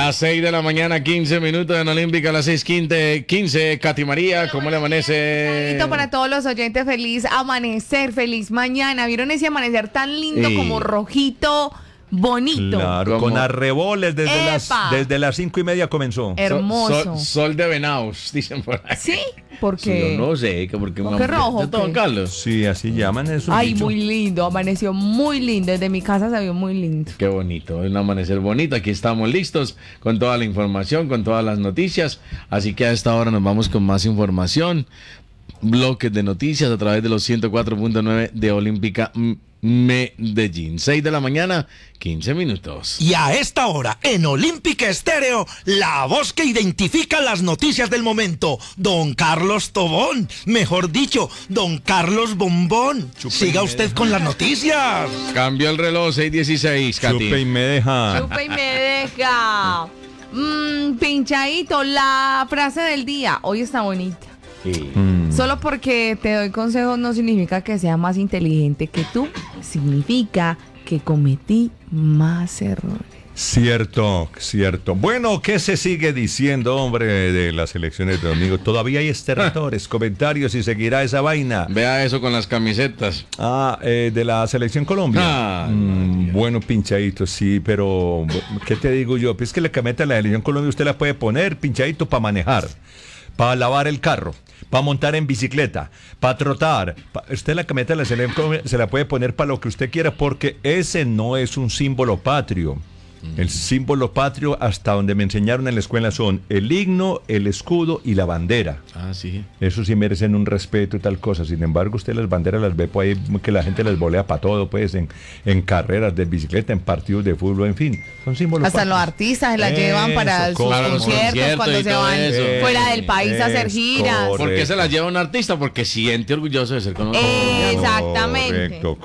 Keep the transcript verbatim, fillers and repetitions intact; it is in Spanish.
Las seis de la mañana, quince minutos en Olímpica, las seis quince. Katy María, ¿cómo le amanece? Para todos los oyentes, feliz amanecer, feliz mañana. ¿Vieron ese amanecer tan lindo, Sí. como rojito, bonito? Claro, ¿Cómo? con arreboles desde las, ¡Epa! desde las cinco y media comenzó. Hermoso. Sol, sol de venados, dicen por ahí. ¿Sí? Sí, Porque... yo no sé, que porque ¿Por qué rojo, ¿De todo, qué? Carlos? Sí, así llaman eso. Ay, dicho. muy lindo, amaneció muy lindo. Desde mi casa se vio muy lindo. Qué bonito, es un amanecer bonito. Aquí estamos listos con toda la información, con todas las noticias. Así que a esta hora nos vamos con más información. Bloques de noticias a través de los ciento cuatro punto nueve de Olímpica Medellín. seis de la mañana, quince minutos. Y a esta hora, en Olímpica Estéreo, la voz que identifica las noticias del momento, don Carlos Tobón. Mejor dicho, don Carlos Bombón. Siga usted con las noticias. Cambió el reloj, seis dieciséis, Katy. Chupe y me deja. Chupa y me deja. Mmm, pinchadito, la frase del día. Hoy está bonita. Sí. Mm. Solo porque te doy consejos no significa que sea más inteligente que tú. Significa que cometí más errores. Cierto, cierto. Bueno, ¿qué se sigue diciendo, hombre, de las elecciones de domingo? Todavía hay estertores, comentarios y seguirá esa vaina. Vea eso con las camisetas. Ah, eh, de la Selección Colombia. Ah, Mm, bueno, pinchadito, sí, pero ¿qué te digo yo? Pues que la camioneta de la Selección Colombia usted la puede poner pinchadito para manejar, para lavar el carro, para montar en bicicleta, para trotar. Pa- usted la camioneta de la Selección Colombia se la puede poner para lo que usted quiera porque ese no es un símbolo patrio. El símbolo patrio, hasta donde me enseñaron en la escuela, son el himno, el escudo y la bandera. Ah, sí. Eso sí merecen un respeto y tal cosa. Sin embargo, usted las banderas las ve por ahí, que la gente las volea para todo, pues, en, en carreras de bicicleta, en partidos de fútbol, en fin. Son símbolos Hasta patrios. los artistas se la Eso, llevan para sus ¿cómo? Para los conciertos, conciertos cuando y se todo van eso. fuera del país a hacer Es giras. correcto. ¿Por qué se la lleva un artista? Porque siente orgulloso de ser colombiano. Exactamente. Correcto.